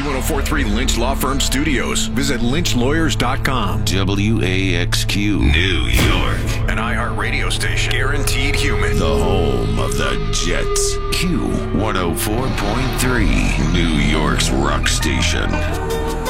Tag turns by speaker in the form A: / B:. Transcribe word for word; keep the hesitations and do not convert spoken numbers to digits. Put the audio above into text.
A: Q one oh four point three Lynch Law Firm Studios. Visit lynch lawyers dot com.
B: W A X Q, New York.
A: An iHeart radio station. Guaranteed human.
B: The home of the Jets. Q one oh four point three, New York's rock station.